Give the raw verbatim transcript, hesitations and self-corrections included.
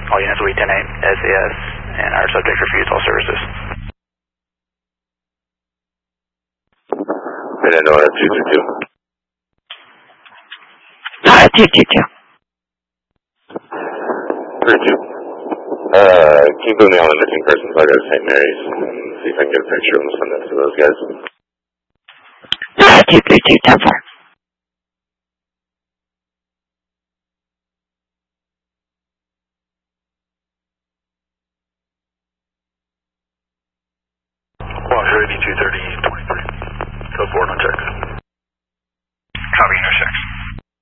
All units will be ten eight S A S and our subject refused all services. Fernando, two two two. Uh, two two two. three two. Uh, keep putting me on the missing persons. I'll go to Saint Mary's and see if I can get a picture of them and send that to those guys. Uh, two three two, ten four. Washer eighty-two thirty twenty-three. Code four, no check.